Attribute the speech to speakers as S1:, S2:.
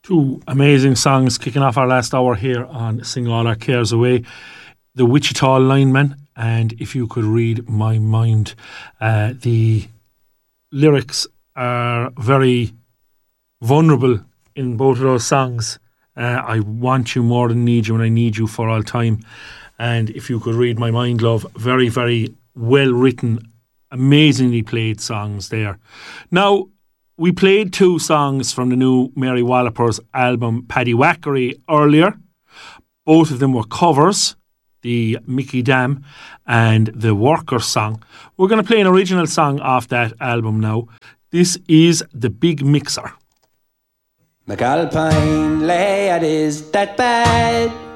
S1: Two amazing songs kicking off our last hour here on Sing All Our Cares Away. The Wichita Lineman and If You Could Read My Mind. The lyrics are very vulnerable in both of those songs. I want you more than need you, and I need you for all time. And If You Could Read My Mind, love. Very, very well written, amazingly played songs there. Now, we played two songs from the new Mary Wallopers album, Paddy Wackery, earlier. Both of them were covers, the Mickey Dam and the Worker song. We're going to play an original song off that album now. This is The Big Mixer.
S2: McAlpine layout is that bad?